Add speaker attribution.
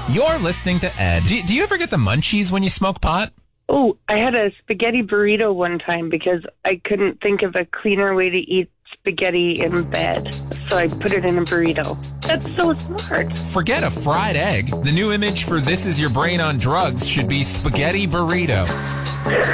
Speaker 1: You're listening to Ed. Do you ever get the munchies when you smoke pot?
Speaker 2: Oh, I had a spaghetti burrito one time because I couldn't think of a cleaner way to eat spaghetti in bed. So I put it in a burrito. That's so smart.
Speaker 1: Forget a fried egg. The new image for This Is Your Brain on Drugs should be spaghetti burrito.